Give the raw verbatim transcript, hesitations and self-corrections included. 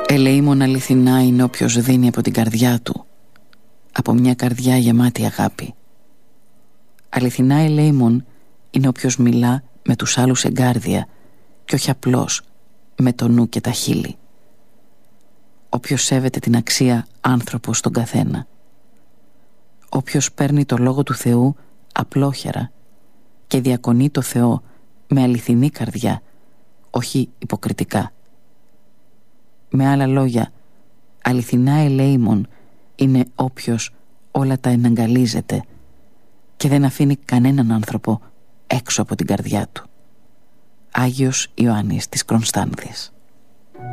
Ελεήμων αληθινά είναι όποιος δίνει από την καρδιά του, από μια καρδιά γεμάτη αγάπη. Αληθινά ελεήμων είναι όποιος μιλά με τους άλλους εγκάρδια και όχι απλώς με το νου και τα χείλη. Όποιος σέβεται την αξία άνθρωπο στον καθένα. Όποιος παίρνει το λόγο του Θεού απλόχερα και διακονεί το Θεό με αληθινή καρδιά, όχι υποκριτικά. Με άλλα λόγια, αληθινά ελεήμων είναι όποιος όλα τα εναγκαλίζεται και δεν αφήνει κανέναν άνθρωπο έξω από την καρδιά του. Άγιος Ιωάννης της Κρονστάνθης.